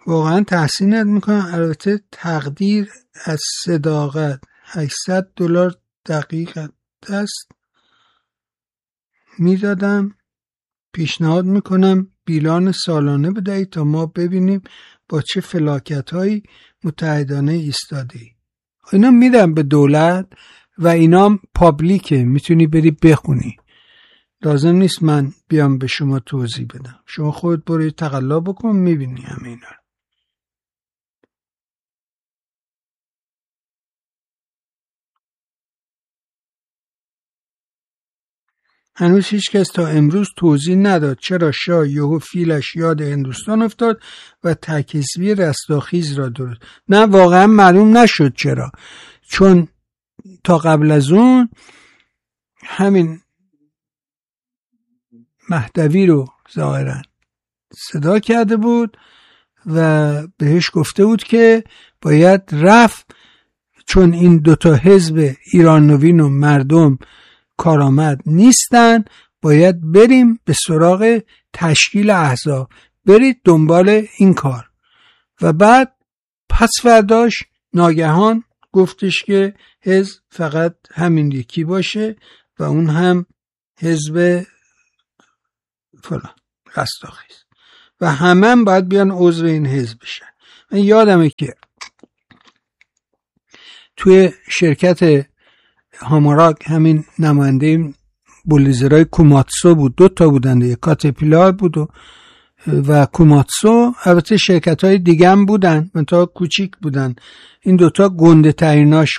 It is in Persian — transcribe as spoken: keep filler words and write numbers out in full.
واقعا تحسینت میکنم. البته تقدیر از صداقت هشتصد دلار دقیق است میدادم. پیشنهاد میکنم بیلان سالانه بدهید تا ما ببینیم با چه فلاکت هایی متحدانه ایستادی. اینا میدم به دولت و اینا پابلیکه، میتونی بری بخونی، لازم نیست من بیام به شما توضیح بدم. شما خودت برو تقلا بکن میبینی همه اینا. هنوز هیچ کس تا امروز توضیح نداد چرا شاه یهو فیلش یاد هندوستان افتاد و تک‌حزبی رستاخیز را درست. نه واقعا معلوم نشد چرا، چون تا قبل از اون همین مهدوی رو ظاهرا صدا کرده بود و بهش گفته بود که باید رفت، چون این دوتا حزب ایران نوین و مردم کارآمد نیستن، باید بریم به سراغ تشکیل احزاب، برید دنبال این کار. و بعد پس فرداش ناگهان گفتش که حزب فقط همین یکی باشه و اون هم حزب فلان رستاخیز و همه هم باید بیان عضو این حزب بشن. من یادمه که توی شرکت هاماراک همین نماینده بولیزرای کوماتسو بود، دو تا بودن دیگه، کاترپیلار بود و, و کوماتسو. البته شرکت های دیگه هم بودن منتها کوچیک بودن، این دوتا گنده تریناش